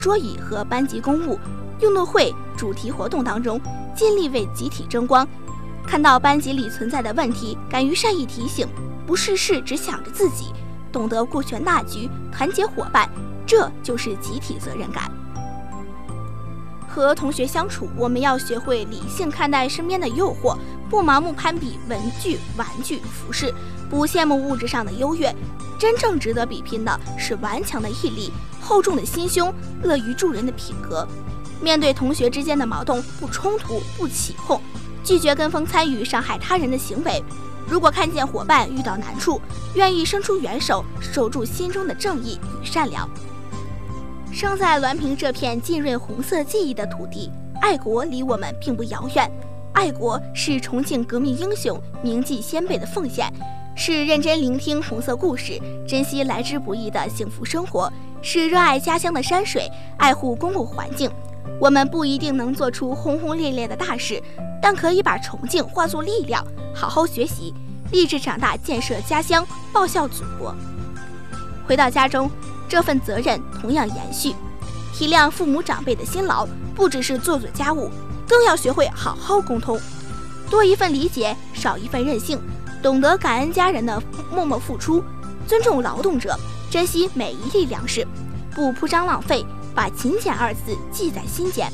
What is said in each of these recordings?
桌椅和班级公务、运动会、主题活动当中，尽力为集体争光。看到班级里存在的问题，敢于善意提醒，不事事只想着自己，懂得顾全大局，团结伙伴，这就是集体责任感。和同学相处，我们要学会理性看待身边的诱惑，不盲目攀比文具、玩具、服饰，不羡慕物质上的优越。真正值得比拼的是顽强的毅力、厚重的心胸、乐于助人的品格。面对同学之间的矛盾，不冲突、不起哄，拒绝跟风参与伤害他人的行为。如果看见伙伴遇到难处，愿意伸出援手，守住心中的正义与善良。生在滦平这片浸润红色记忆的土地，爱国离我们并不遥远。爱国是崇敬革命英雄、铭记先辈的奉献，是认真聆听红色故事，珍惜来之不易的幸福生活，是热爱家乡的山水，爱护公共环境。我们不一定能做出轰轰烈烈的大事，但可以把崇敬化作力量，好好学习，立志长大，建设家乡，报效祖国。回到家中，这份责任同样延续，体谅父母长辈的辛劳，不只是做做家务，更要学会好好沟通，多一份理解，少一份任性，懂得感恩家人的默默付出，尊重劳动者，珍惜每一粒粮食，不铺张浪费，把勤俭二字记在心间。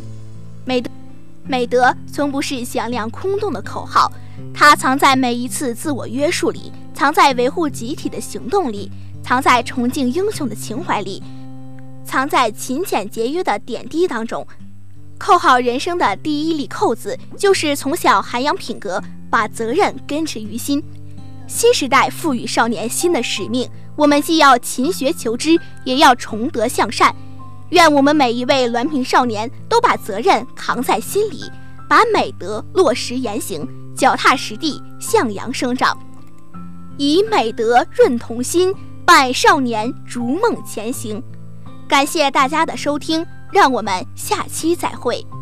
美德从不是响亮空洞的口号，它藏在每一次自我约束里，藏在维护集体的行动里，藏在崇敬英雄的情怀里，藏在勤俭节约的点滴当中。扣好人生的第一粒扣子，就是从小涵养品格，把责任根植于心。新时代赋予少年新的使命，我们既要勤学求知，也要崇德向善。愿我们每一位滦平少年都把责任扛在心里，把美德落实言行，脚踏实地，向阳生长，以美德润童心，伴少年逐梦前行。感谢大家的收听，让我们下期再会。